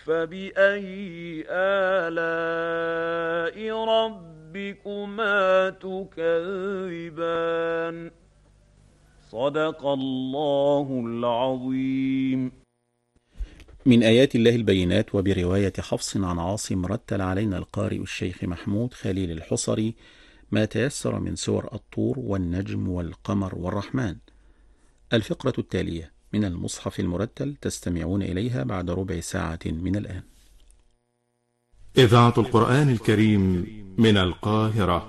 فبأي آلاء ربكما تكذبان. صدق الله العظيم. من آيات الله البينات. وبرواية حفص عن عاصم رتل علينا القارئ الشيخ محمود خليل الحصري ما تيسر من سور الطور والنجم والقمر والرحمن. الفقرة التالية من المصحف المرتل تستمعون إليها بعد ربع ساعة من الآن. إذاعة القرآن الكريم من القاهرة.